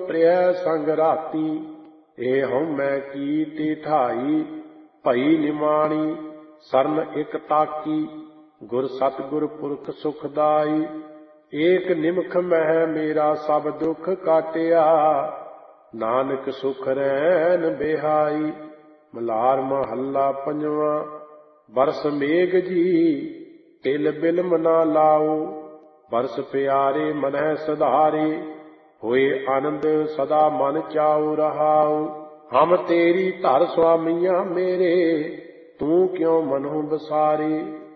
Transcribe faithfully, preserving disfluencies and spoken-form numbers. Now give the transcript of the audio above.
प्रिय संग राती। ए हम मैं कीती ठाई भई निमाणी सरन एक ताकी। गुर सतगुर पुरख सुखदाई एक निमख मह मेरा सब दुख काटिया। नानक सुख रैन बिहाई। मलार महला पंजवा। बरस मेघ जी तिल बिलम ना लाओ। बरस प्यारे मनह सधारे होए आनंद सदा मन चाऊ रहाओ। हम तेरी धर स्वामिया मेरे तू क्यों मनो बसारे।